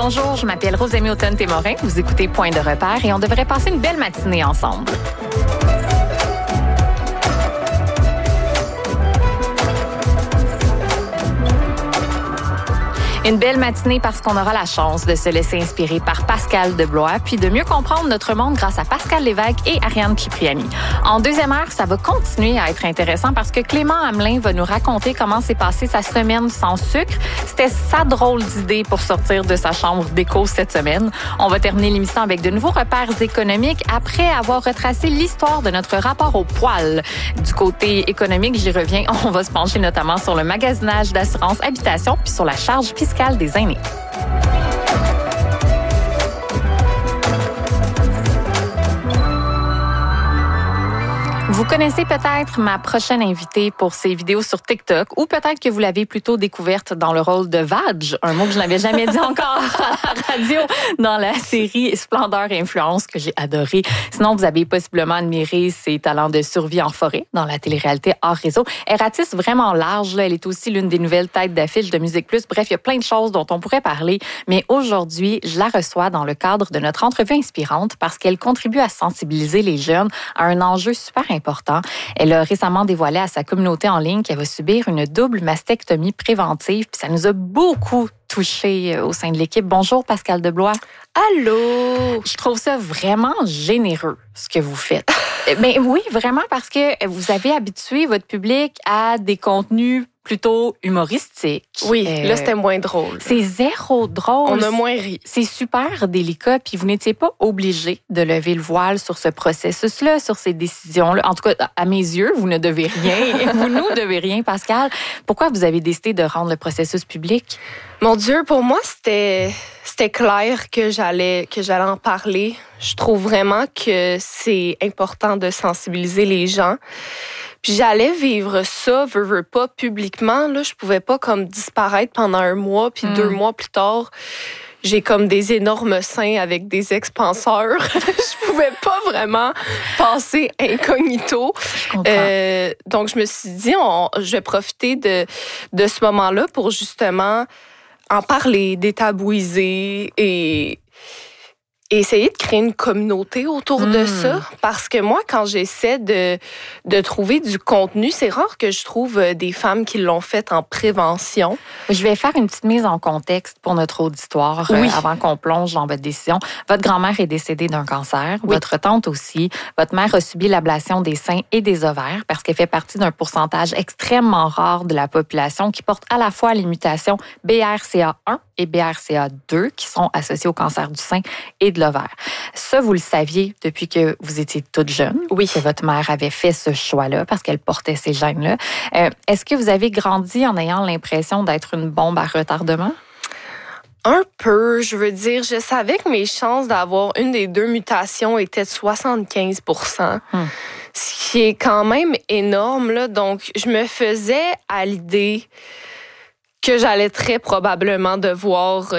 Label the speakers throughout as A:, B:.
A: Bonjour, je m'appelle Rosemée Automne-Témorin. Vous écoutez Point de repère et on devrait passer une belle matinée ensemble. Une belle matinée parce qu'on aura la chance de se laisser inspirer par Pascal Deblois, puis de mieux comprendre notre monde grâce à Pascal Lévesque et Ariane Cipriani. En deuxième heure, ça va continuer à être intéressant parce que Clément Hamelin va nous raconter comment s'est passée sa semaine sans sucre. C'était sa drôle d'idée pour sortir de sa chambre d'écho cette semaine. On va terminer l'émission avec de nouveaux repères économiques après avoir retracé l'histoire de notre rapport au poil. Du côté économique, j'y reviens. On va se pencher notamment sur le magasinage d'assurance habitation puis sur la charge fiscale des aînés. Vous connaissez peut-être ma prochaine invitée pour ses vidéos sur TikTok ou peut-être que vous l'avez plutôt découverte dans le rôle de Vag, un mot que je n'avais jamais dit encore à la radio dans la série Splendeur et Influence que j'ai adoré. Sinon, vous avez possiblement admiré ses talents de survie en forêt dans la télé-réalité hors réseau. Elle ratisse vraiment large. Là. Elle est aussi l'une des nouvelles têtes d'affiche de Musique Plus. Bref, il y a plein de choses dont on pourrait parler. Mais aujourd'hui, je la reçois dans le cadre de notre entrevue inspirante parce qu'elle contribue à sensibiliser les jeunes à un enjeu super important. Elle a récemment dévoilé à sa communauté en ligne qu'elle va subir une double mastectomie préventive. Puis ça nous a beaucoup touchés au sein de l'équipe. Bonjour, Pascal Deblois.
B: Allô!
A: Je trouve ça vraiment généreux, ce que vous faites. Ben oui, vraiment, parce que vous avez habitué votre public à des contenus plutôt humoristiques.
B: Oui, là, c'était moins drôle.
A: C'est zéro drôle.
B: On a moins ri.
A: C'est super délicat, puis vous n'étiez pas obligé de lever le voile sur ce processus-là, sur ces décisions-là. En tout cas, à mes yeux, vous ne devez rien. Vous nous devez rien, Pascal. Pourquoi vous avez décidé de rendre le processus public?
B: Mon Dieu, pour moi, c'était clair que j'allais en parler. Je trouve vraiment que c'est important de sensibiliser les gens. Puis j'allais vivre ça, veux pas, publiquement. Là, je pouvais pas comme disparaître pendant un mois, puis 2 mois plus tard, j'ai comme des énormes seins avec des expanseurs. Je pouvais pas vraiment passer incognito. Donc je me suis dit, je vais profiter de ce moment-là pour justement en parler, détabouiser et essayer de créer une communauté autour de ça. Parce que moi, quand j'essaie de trouver du contenu, c'est rare que je trouve des femmes qui l'ont fait en prévention.
A: Je vais faire une petite mise en contexte pour notre auditoire avant qu'on plonge dans votre décision. Votre grand-mère est décédée d'un cancer, votre tante aussi. Votre mère a subi l'ablation des seins et des ovaires parce qu'elle fait partie d'un pourcentage extrêmement rare de la population qui porte à la fois les mutations BRCA1 et BRCA2 qui sont associées au cancer du sein et de l'ovaire. Ça, vous le saviez depuis que vous étiez toute jeune, que votre mère avait fait ce choix-là parce qu'elle portait ces gènes-là. Est-ce que vous avez grandi en ayant l'impression d'être une bombe à retardement?
B: Un peu, je veux dire, je savais que mes chances d'avoir une des 2 mutations étaient de 75%. Ce qui est quand même énorme, là. Donc, je me faisais à l'idée que j'allais très probablement devoir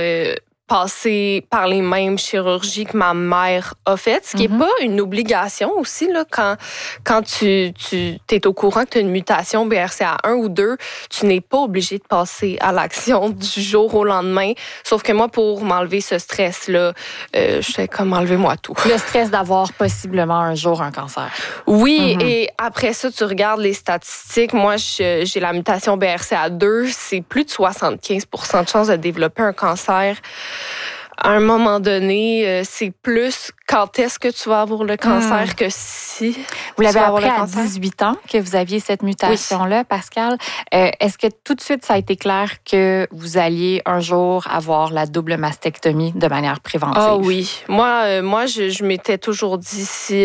B: passer par les mêmes chirurgies que ma mère a faites, ce qui n'est pas une obligation aussi, là, quand tu es au courant que tu as une mutation BRCA1 ou 2, tu n'es pas obligé de passer à l'action du jour au lendemain. Sauf que moi, pour m'enlever ce stress-là, je fais comme enlevez-moi tout.
A: Le stress d'avoir possiblement un jour un cancer.
B: Oui, et après ça, tu regardes les statistiques. Moi, j'ai la mutation BRCA2, c'est plus de 75% de chances de développer un cancer. À un moment donné, c'est plus quand est-ce que tu vas avoir le cancer que si
A: vous l'avez appris à 18 ans que vous aviez cette mutation-là, Pascal. Est-ce que tout de suite, ça a été clair que vous alliez un jour avoir la double mastectomie de manière préventive?
B: Ah oui. Moi, je m'étais toujours dit si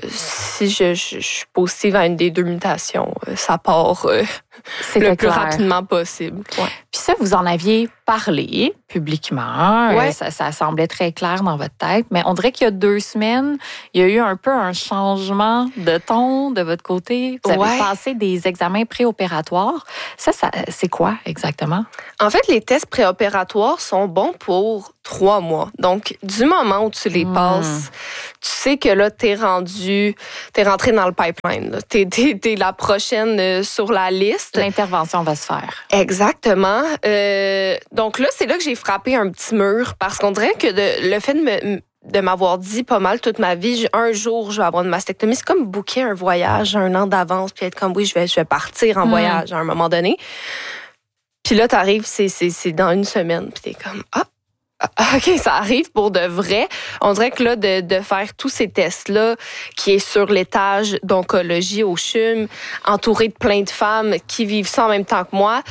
B: je suis positive à une des 2 mutations, ça part le plus rapidement possible. Ouais.
A: Puis ça, vous en aviez parlé publiquement. Ça semblait très clair dans votre tête. Mais on dirait qu'il y a 2 semaines, il y a eu un peu un changement de ton de votre côté. Vous avez passé des examens préopératoires. Ça, c'est quoi exactement?
B: En fait, les tests préopératoires sont bons pour 3 mois. Donc, du moment où tu les passes, tu sais que là, t'es rentré dans le pipeline. Là. T'es la prochaine sur la liste.
A: L'intervention va se faire.
B: Exactement. Donc là, c'est là que j'ai frappé un petit mur parce qu'on dirait que le fait de m'avoir dit pas mal toute ma vie, un jour, je vais avoir une mastectomie. C'est comme booker un voyage 1 an d'avance puis être comme, oui, je vais partir en voyage à un moment donné. Puis là, t'arrives, c'est dans 1 semaine. Puis t'es comme, OK, ça arrive pour de vrai. On dirait que là, de faire tous ces tests-là, qui est sur l'étage d'oncologie au CHUM, entouré de plein de femmes qui vivent ça en même temps que moi,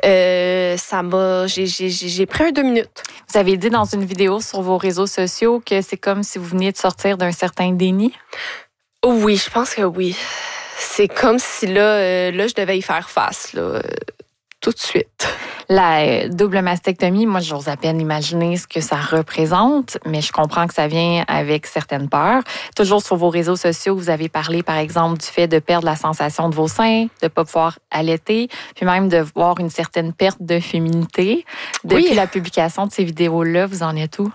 B: j'ai pris 2 minutes.
A: Vous avez dit dans une vidéo sur vos réseaux sociaux que c'est comme si vous veniez de sortir d'un certain déni?
B: Oui, je pense que oui. C'est comme si là, je devais y faire face, là, tout de suite.
A: La double mastectomie, moi, j'ose à peine imaginer ce que ça représente, mais je comprends que ça vient avec certaines peurs. Toujours sur vos réseaux sociaux, vous avez parlé, par exemple, du fait de perdre la sensation de vos seins, de pas pouvoir allaiter, puis même de voir une certaine perte de féminité. Depuis la publication de ces vidéos-là, vous en êtes où?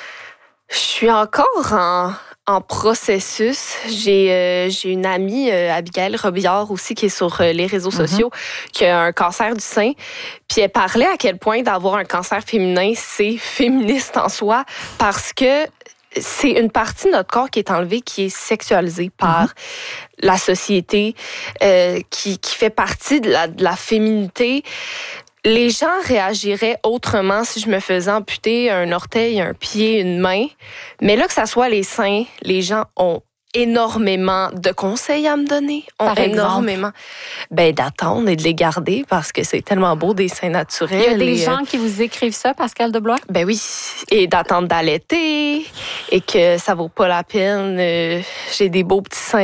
B: Je suis encore en processus. J'ai une amie, Abigail Robillard aussi, qui est sur les réseaux sociaux, qui a un cancer du sein. Puis elle parlait à quel point d'avoir un cancer féminin, c'est féministe en soi, parce que c'est une partie de notre corps qui est enlevée, qui est sexualisée par la société, qui fait partie de la féminité. Les gens réagiraient autrement si je me faisais amputer un orteil, un pied, une main. Mais là, que ça soit les seins, les gens ont énormément de conseils à me donner.
A: Par
B: énormément. D'attendre et de les garder parce que c'est tellement beau, des seins naturels.
A: Il y a des gens qui vous écrivent ça, Pascal Deblois?
B: Oui. Et d'attendre d'allaiter et que ça vaut pas la peine. J'ai des beaux petits seins.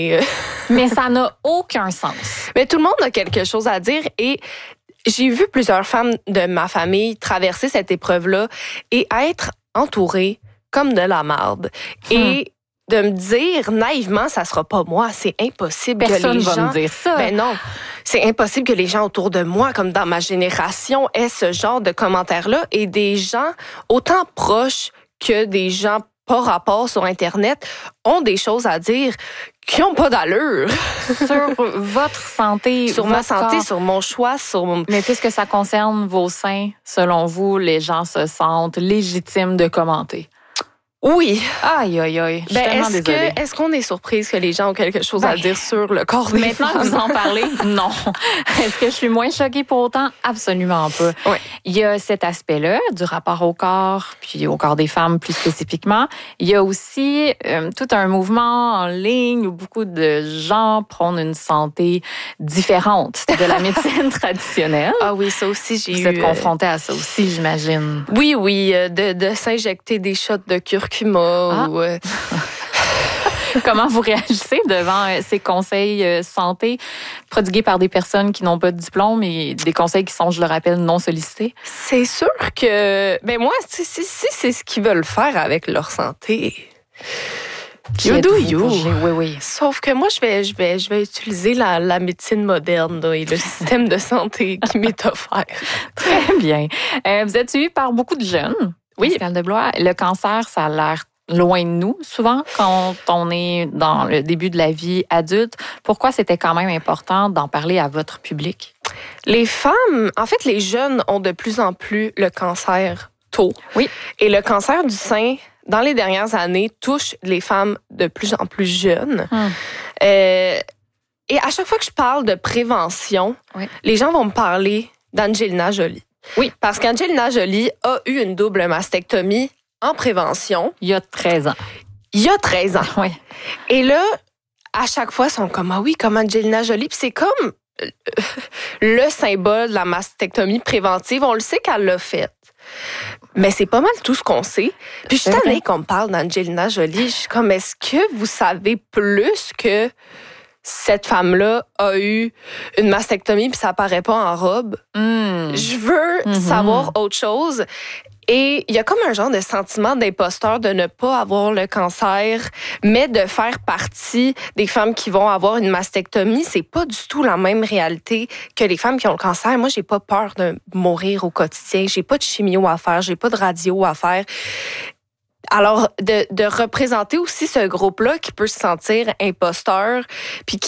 A: Mais ça n'a aucun sens.
B: Mais tout le monde a quelque chose à dire et j'ai vu plusieurs femmes de ma famille traverser cette épreuve-là et être entourées comme de la marde. Et de me dire naïvement, ça sera pas moi. C'est impossible que les gens...
A: Personne va me dire ça.
B: Non, c'est impossible que les gens autour de moi, comme dans ma génération, aient ce genre de commentaires-là. Et des gens autant proches que des gens pas rapport sur Internet ont des choses à dire qui n'ont pas d'allure.
A: Sur votre santé,
B: sur ma santé, corps. Sur mon choix, sur mon...
A: Mais puisque ça concerne vos seins, selon vous, les gens se sentent légitimes de commenter?
B: Oui.
A: Aïe, aïe, aïe. Je suis tellement désolée.
B: Est-ce qu'on est surprise que les gens ont quelque chose à dire sur le corps des femmes?
A: Maintenant que vous en parlez, non. Est-ce que je suis moins choquée pour autant? Absolument pas.
B: Oui.
A: Il y a cet aspect-là du rapport au corps, puis au corps des femmes plus spécifiquement. Il y a aussi tout un mouvement en ligne où beaucoup de gens prônent une santé différente de la médecine traditionnelle.
B: Ah oui, ça aussi, j'ai eu...
A: Vous êtes confrontée à ça aussi, j'imagine.
B: Oui, de s'injecter des shots de curcuma ou...
A: Comment vous réagissez devant ces conseils santé prodigués par des personnes qui n'ont pas de diplôme et des conseils qui sont, je le rappelle, non sollicités?
B: C'est sûr que... moi, si c'est ce qu'ils veulent faire avec leur santé... You do you.
A: Oui.
B: Sauf que moi, je vais utiliser la médecine moderne là, et le système de santé qui m'est offert.
A: Très bien. Vous êtes suivi par beaucoup de jeunes.
B: Oui.
A: Pascal Deblois, le cancer, ça a l'air loin de nous, souvent, quand on est dans le début de la vie adulte. Pourquoi c'était quand même important d'en parler à votre public?
B: Les femmes, en fait, les jeunes ont de plus en plus le cancer tôt.
A: Oui.
B: Et le cancer du sein, dans les dernières années, touche les femmes de plus en plus jeunes. Et à chaque fois que je parle de prévention, les gens vont me parler d'Angelina Jolie.
A: Oui.
B: Parce qu'Angelina Jolie a eu une double mastectomie en prévention.
A: Il y a 13 ans.
B: Oui. Et là, à chaque fois, ils sont comme, ah oui, comme Angelina Jolie. Puis c'est comme le symbole de la mastectomie préventive. On le sait qu'elle l'a faite. Mais c'est pas mal tout ce qu'on sait. Puis je suis tannée qu'on me parle d'Angelina Jolie. Je suis comme, est-ce que vous savez plus que cette femme-là a eu une mastectomie puis ça apparaît pas en robe? Je veux savoir autre chose. Et il y a comme un genre de sentiment d'imposteur de ne pas avoir le cancer, mais de faire partie des femmes qui vont avoir une mastectomie. C'est pas du tout la même réalité que les femmes qui ont le cancer. Moi, j'ai pas peur de mourir au quotidien. J'ai pas de chimio à faire. J'ai pas de radio à faire. Alors, de représenter aussi ce groupe-là qui peut se sentir imposteur, puis